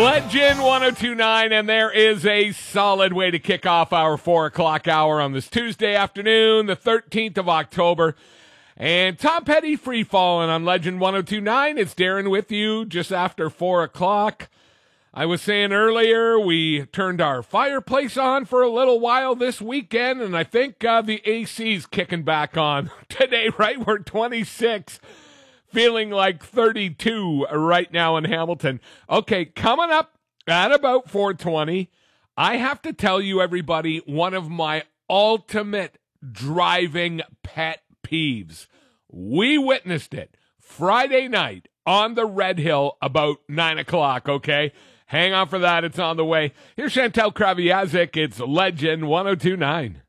Legend 1029, and there is a solid way to kick off our 4 o'clock hour on this Tuesday afternoon, the 13th of October. And Tom Petty free falling on Legend 1029. It's Darren with you just after 4 o'clock. I was saying earlier, we turned our fireplace on for a little while this weekend, and I think the AC's kicking back on today, right? We're 26. Feeling like 32 right now in Hamilton. Okay, coming up at about 4:20, I have to tell you, everybody, one of my ultimate driving pet peeves. We witnessed it Friday night on the Red Hill about 9 o'clock, okay? Hang on for that. It's on the way. Here's Chantal Kraviazik. It's Legend 1029.